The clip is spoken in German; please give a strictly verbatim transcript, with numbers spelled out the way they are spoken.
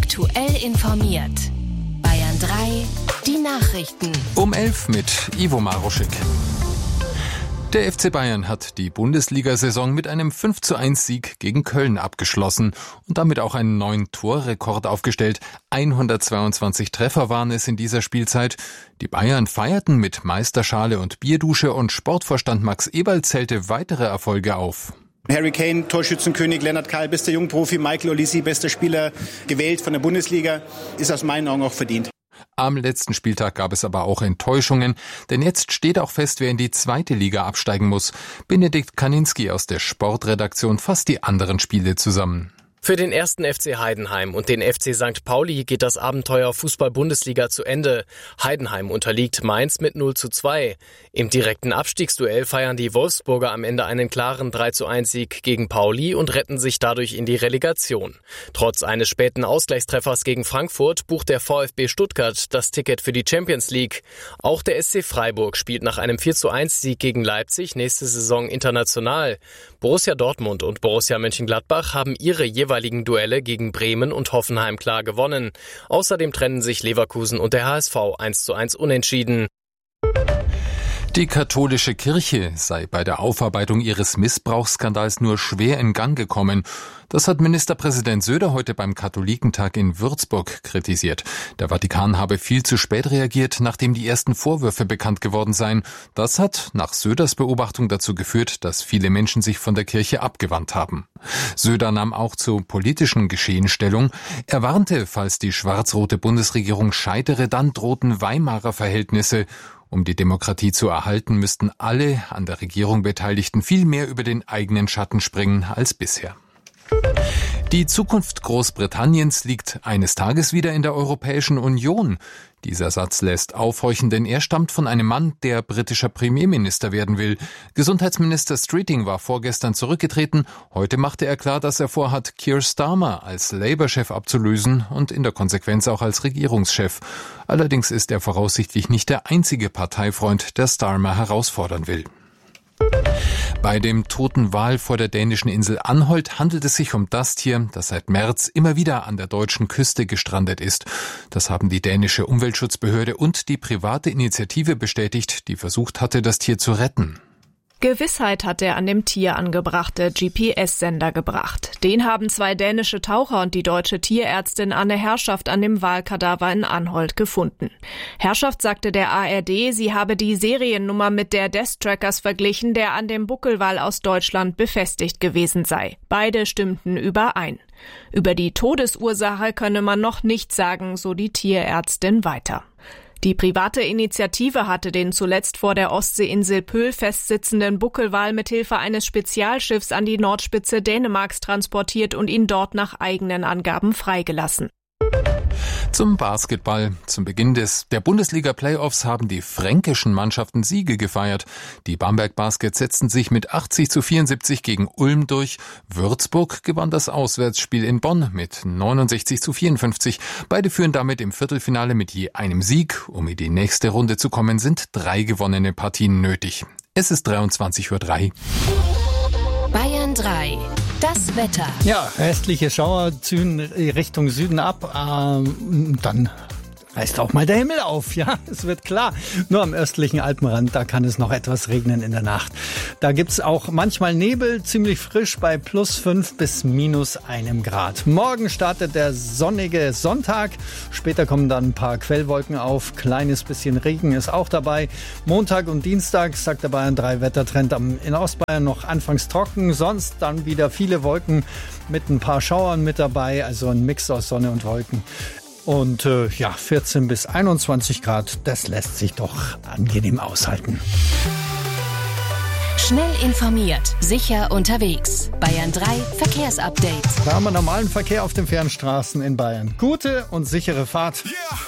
Aktuell informiert. Bayern drei, die Nachrichten. Um elf mit Ivo Maruschik. Der F C Bayern hat die Bundesliga-Saison mit einem fünf zu eins Sieg gegen Köln abgeschlossen und damit auch einen neuen Torrekord aufgestellt. hundertzweiundzwanzig Treffer waren es in dieser Spielzeit. Die Bayern feierten mit Meisterschale und Bierdusche und Sportvorstand Max Eberl zählte weitere Erfolge auf. Harry Kane, Torschützenkönig, Lennart Kahl, bester Jungprofi, Michael Olise, bester Spieler gewählt von der Bundesliga, ist aus meinen Augen auch verdient. Am letzten Spieltag gab es aber auch Enttäuschungen, denn jetzt steht auch fest, wer in die zweite Liga absteigen muss. Benedikt Kaninski aus der Sportredaktion fasst die anderen Spiele zusammen. Für den ersten F C Heidenheim und den F C Sankt Pauli geht das Abenteuer Fußball-Bundesliga zu Ende. Heidenheim unterliegt Mainz mit null zu zwei. Im direkten Abstiegsduell feiern die Wolfsburger am Ende einen klaren drei zu eins Sieg gegen Pauli und retten sich dadurch in die Relegation. Trotz eines späten Ausgleichstreffers gegen Frankfurt bucht der VfB Stuttgart das Ticket für die Champions League. Auch der S C Freiburg spielt nach einem vier zu eins Sieg gegen Leipzig nächste Saison international. Borussia Dortmund und Borussia Mönchengladbach haben ihre jeweiligen Duelle gegen Bremen und Hoffenheim klar gewonnen. Außerdem trennen sich Leverkusen und der H S V eins zu eins unentschieden. Die katholische Kirche sei bei der Aufarbeitung ihres Missbrauchsskandals nur schwer in Gang gekommen. Das hat Ministerpräsident Söder heute beim Katholikentag in Würzburg kritisiert. Der Vatikan habe viel zu spät reagiert, nachdem die ersten Vorwürfe bekannt geworden seien. Das hat nach Söders Beobachtung dazu geführt, dass viele Menschen sich von der Kirche abgewandt haben. Söder nahm auch zu politischen Geschehen Stellung. Er warnte, falls die schwarz-rote Bundesregierung scheitere, dann drohten Weimarer Verhältnisse. Um die Demokratie zu erhalten, müssten alle an der Regierung Beteiligten viel mehr über den eigenen Schatten springen als bisher. Die Zukunft Großbritanniens liegt eines Tages wieder in der Europäischen Union. Dieser Satz lässt aufhorchen, denn er stammt von einem Mann, der britischer Premierminister werden will. Gesundheitsminister Streeting war vorgestern zurückgetreten. Heute machte er klar, dass er vorhat, Keir Starmer als Labour-Chef abzulösen und in der Konsequenz auch als Regierungschef. Allerdings ist er voraussichtlich nicht der einzige Parteifreund, der Starmer herausfordern will. Bei dem toten Wal vor der dänischen Insel Anholt handelt es sich um das Tier, das seit März immer wieder an der deutschen Küste gestrandet ist. Das haben die dänische Umweltschutzbehörde und die private Initiative bestätigt, die versucht hatte, das Tier zu retten. Gewissheit hat der an dem Tier angebrachte G P S-Sender gebracht. Den haben zwei dänische Taucher und die deutsche Tierärztin Anne Herrschaft an dem Walkadaver in Anholt gefunden. Herrschaft sagte der A R D, sie habe die Seriennummer mit der des Trackers verglichen, der an dem Buckelwal aus Deutschland befestigt gewesen sei. Beide stimmten überein. Über die Todesursache könne man noch nichts sagen, so die Tierärztin weiter. Die private Initiative hatte den zuletzt vor der Ostseeinsel Pöhl festsitzenden Buckelwal mithilfe eines Spezialschiffs an die Nordspitze Dänemarks transportiert und ihn dort nach eigenen Angaben freigelassen. Zum Basketball. Zum Beginn des der Bundesliga-Playoffs haben die fränkischen Mannschaften Siege gefeiert. Die Bamberg Baskets setzten sich mit achtzig zu vierundsiebzig gegen Ulm durch. Würzburg gewann das Auswärtsspiel in Bonn mit neunundsechzig zu vierundfünfzig. Beide führen damit im Viertelfinale mit je einem Sieg. Um in die nächste Runde zu kommen, sind drei gewonnene Partien nötig. Es ist dreiundzwanzig Uhr drei. Bayern drei. Das Wetter. Ja, restliche Schauer ziehen Richtung Süden ab. Ähm, dann reißt auch mal der Himmel auf. Ja, es wird klar. Nur am östlichen Alpenrand, da kann es noch etwas regnen in der Nacht. Da gibt's auch manchmal Nebel, ziemlich frisch bei plus fünf bis minus einem Grad. Morgen startet der sonnige Sonntag. Später kommen dann ein paar Quellwolken auf. Kleines bisschen Regen ist auch dabei. Montag und Dienstag, sagt der Bayern drei Wettertrend, in Ostbayern noch anfangs trocken. Sonst dann wieder viele Wolken mit ein paar Schauern mit dabei. Also ein Mix aus Sonne und Wolken. Und äh, ja, vierzehn bis einundzwanzig Grad, das lässt sich doch angenehm aushalten. Schnell informiert, sicher unterwegs. Bayern drei Verkehrsupdate. Da haben wir normalen Verkehr auf den Fernstraßen in Bayern. Gute und sichere Fahrt. Yeah.